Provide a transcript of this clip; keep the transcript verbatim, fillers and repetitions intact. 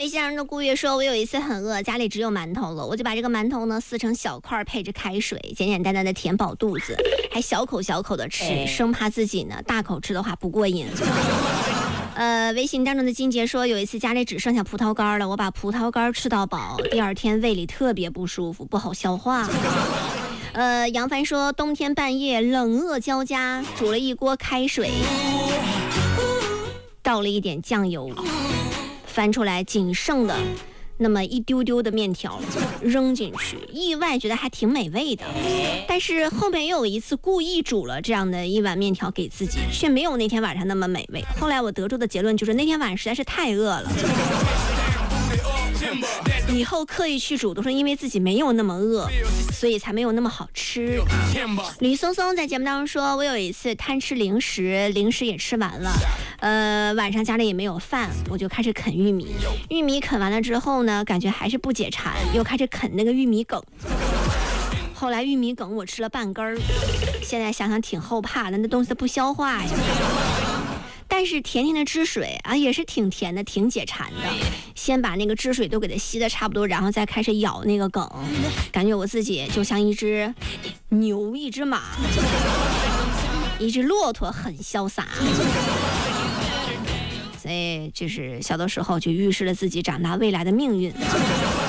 微信上的顾月说，我有一次很饿，家里只有馒头了，我就把这个馒头呢撕成小块，配着开水，简简单单的填饱肚子，还小口小口的吃，生怕自己呢大口吃的话不过瘾。呃，微信当中的金杰说，有一次家里只剩下葡萄干了，我把葡萄干吃到饱，第二天胃里特别不舒服，不好消化。呃，杨帆说，冬天半夜冷饿交加，煮了一锅开水，倒了一点酱油，翻出来仅剩的那么一丢丢的面条扔进去，意外觉得还挺美味的。但是后面又有一次故意煮了这样的一碗面条给自己，却没有那天晚上那么美味。后来我得出的结论就是那天晚上实在是太饿了，以后刻意去煮都是因为自己没有那么饿，所以才没有那么好吃。吕松松在节目当中说，我有一次贪吃零食，零食也吃完了，呃，晚上家里也没有饭，我就开始啃玉米。玉米啃完了之后呢，感觉还是不解馋，又开始啃那个玉米梗。后来玉米梗我吃了半根儿，现在想想挺后怕的，那东西它不消化呀。但是甜甜的汁水啊，也是挺甜的，挺解馋的。先把那个汁水都给它吸的差不多，然后再开始咬那个梗，感觉我自己就像一只牛，一只马，一只骆驼，很潇洒。所以就是小的时候就预示了自己长大未来的命运。